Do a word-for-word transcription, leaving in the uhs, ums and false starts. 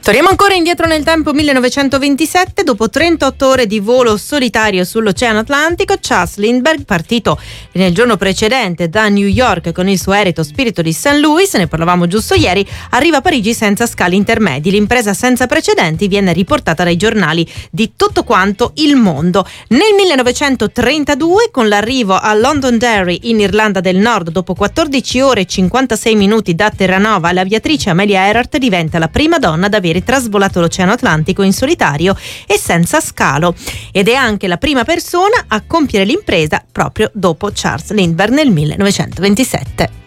Torniamo ancora indietro nel tempo, millenovecentoventisette. Dopo trentotto ore di volo solitario sull'Oceano Atlantico, Charles Lindbergh, partito nel giorno precedente da New York con il suo aereo Spirito di Saint Louis, ne parlavamo giusto ieri, arriva a Parigi senza scali intermedi. L'impresa senza precedenti viene riportata dai giornali di tutto quanto il mondo. Nel millenovecentotrentadue, con l'arrivo a Londonderry in Irlanda del Nord, dopo quattordici ore e cinquantasei minuti da Terranova, l'aviatrice Amelia Earhart diventa la prima donna ad avere trasvolato l'Oceano Atlantico in solitario e senza scalo, ed è anche la prima persona a compiere l'impresa proprio dopo Charles Lindbergh nel millenovecentoventisette.